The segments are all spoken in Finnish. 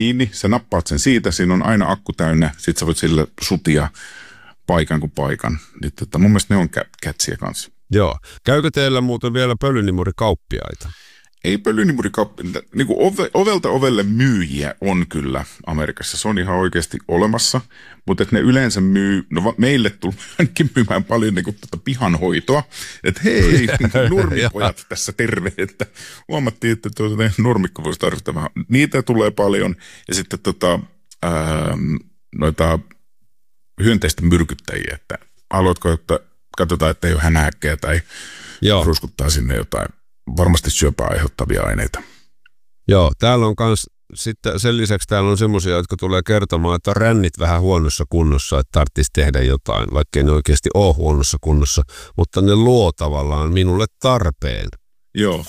kiinni, sä nappaat sen siitä, siinä on aina akku täynnä, sit sä voit sillä sutia paikan kuin paikan. Niin, mun mielestä ne on kätsiä kanssa. Joo. Käykö teillä muuten vielä pölynimurikauppiaita? Ei pölynimurikauppiaita, niin kuin ovelta ovelle myyjiä on kyllä Amerikassa. Se on ihan oikeasti olemassa, mutta että ne yleensä myy, no meille ainakin myymään paljon niin kuin pihanhoitoa. Että hei, nurmipojat tässä terve, että huomattiin, että nurmikko voisi tarvita vähän. Niitä tulee paljon ja sitten noita hyönteisten myrkyttäjiä, että haluatko, että katsotaan, että ei ole hänäkkejä tai ruskuttaa sinne jotain varmasti syöpää aiheuttavia aineita. Joo, täällä on kans, sitten sen lisäksi täällä on semmoisia, jotka tulee kertomaan, että rännit vähän huonossa kunnossa, että tarvitsisi tehdä jotain, vaikkei ne oikeasti ole huonossa kunnossa, mutta ne luo tavallaan minulle tarpeen. Joo.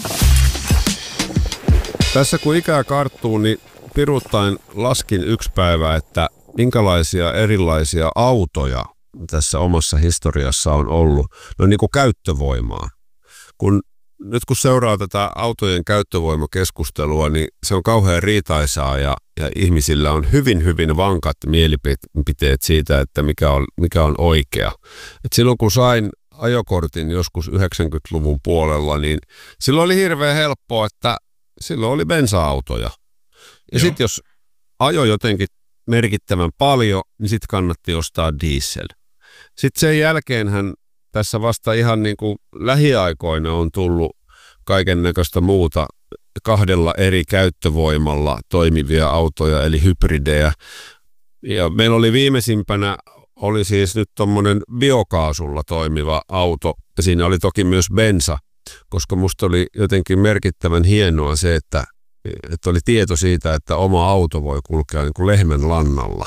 Tässä kun ikää karttuu, niin piruuttain laskin yksi päivä, että minkälaisia erilaisia autoja tässä omassa historiassa on ollut, no niin kuin käyttövoimaa. Nyt kun seuraa tätä autojen käyttövoimakeskustelua, niin se on kauhean riitaisaa ja ihmisillä on hyvin, hyvin vankat mielipiteet siitä, että mikä on oikea. Et silloin kun sain ajokortin joskus 90-luvun puolella, niin silloin oli hirveän helppoa, että silloin oli bensa-autoja. Ja sitten jos ajo jotenkin merkittävän paljon, niin sitten kannatti ostaa diesel. Sitten sen jälkeenhän tässä vasta ihan niin kuin lähiaikoina on tullut kaikennäköistä muuta 2 eri käyttövoimalla toimivia autoja, eli hybridejä. Ja meillä oli viimeisimpänä, oli siis nyt tommonen biokaasulla toimiva auto, ja siinä oli toki myös bensa, koska musta oli jotenkin merkittävän hienoa se, että oli tieto siitä, että oma auto voi kulkea niin kuin lehmän lannalla.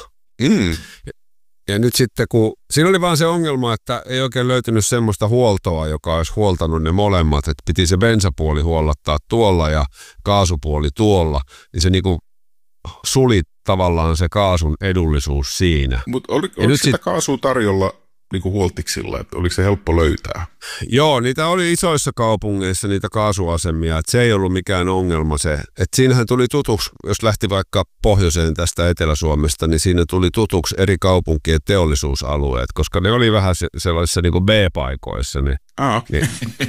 Ja nyt sitten, kun siinä oli vaan se ongelma, että ei oikein löytynyt semmoista huoltoa, joka olisi huoltanut ne molemmat, että piti se bensapuoli huollattaa tuolla ja kaasupuoli tuolla, niin se niinku suli tavallaan se kaasun edullisuus siinä. Mutta oliko sitä kaasua tarjolla niinku huoltiksilla, että oliko se helppo löytää? Joo, niitä oli isoissa kaupungeissa niitä kaasuasemia, että se ei ollut mikään ongelma se. Että siinähän tuli tutuksi, jos lähti vaikka pohjoiseen tästä Etelä-Suomesta, niin siinä tuli tutuksi eri kaupunkien teollisuusalueet, koska ne oli vähän sellaisissa niin kuin B-paikoissa ne niin,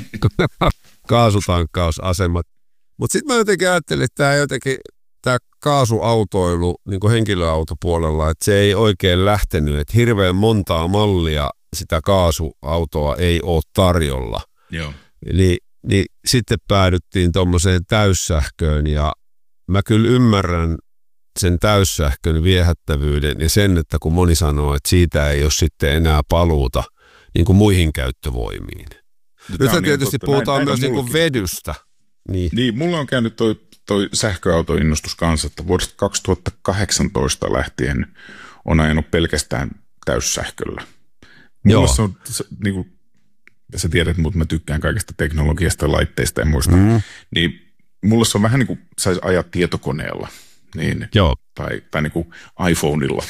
kaasutankkausasemat. Mutta sitten mä jotenkin ajattelin, että tämä kaasuautoilu niin kuin henkilöautopuolella, että se ei oikein lähtenyt, että hirveän montaa mallia sitä kaasuautoa ei ole tarjolla. Joo. Niin sitten päädyttiin tuommoiseen täyssähköön ja mä kyllä ymmärrän sen täyssähkön viehättävyyden ja sen, että kun moni sanoo, että siitä ei ole sitten enää paluuta niin kuin muihin käyttövoimiin. Nyt tietysti puhutaan myös niin kuin vedystä. Niin, mulla on käynyt toi sähköautoinnostus kanssa, että vuodesta 2018 lähtien on ajanut pelkästään täyssähköllä. Mulla se on, niin kuin sä tiedät, mutta mä tykkään kaikesta teknologiasta ja laitteista ja muista, niin mulla se on vähän niin kuin saisi ajaa tietokoneella, niin, tai niin kuin iPhoneilla.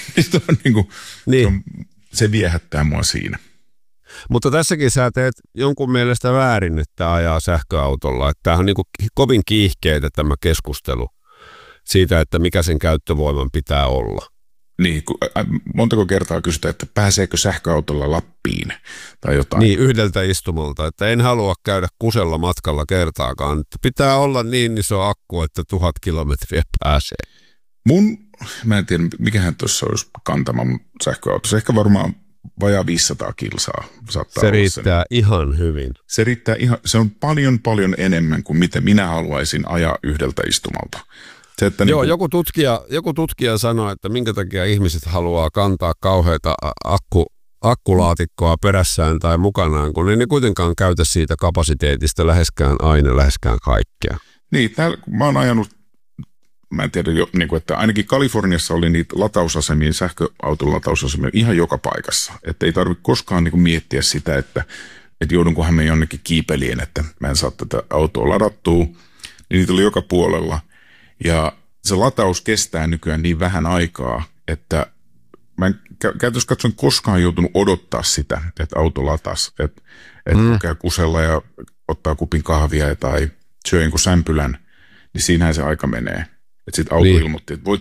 Se viehättää mua siinä. Mutta tässäkin sä teet jonkun mielestä väärin, että ajaa sähköautolla. Että tämähän on niin kuin kovin kiihkeitä tämä keskustelu siitä, että mikä sen käyttövoiman pitää olla. Niin, montako kertaa kysytään, että pääseekö sähköautolla Lappiin tai jotain. Niin, yhdeltä istumalta, että en halua käydä kusella matkalla kertaakaan. Että pitää olla niin iso akku, että 1000 kilometriä pääsee. Mä en tiedä, mikähän tuossa olisi kantama sähköautossa. Ehkä varmaan vajaa 500 kilsaa saattaa se olla riittää ihan hyvin. Se on paljon enemmän kuin mitä minä haluaisin ajaa yhdeltä istumalta. Se, että joo, joku tutkija sanoi, että minkä takia ihmiset haluaa kantaa kauheita akkulaatikkoa perässään tai mukanaan, kun ne kuitenkaan käytä siitä kapasiteetista läheskään kaikkea. Niin, mä oon ajanut, mä en tiedä, että ainakin Kaliforniassa oli niitä latausasemia, sähköauton latausasemia ihan joka paikassa. Että ei tarvitse koskaan miettiä sitä, että joudunkohan me jonnekin kiipeliin, että mä en saa tätä autoa ladattua. Niin niitä oli joka puolella. Ja se lataus kestää nykyään niin vähän aikaa, että mä en käytössä katsoen koskaan joutunut odottaa sitä, että auto lataisi. Että käy kusella ja ottaa kupin kahvia tai syö jonkun sämpylän, niin siinähän se aika menee. Että sitten auto ilmoitti, että voit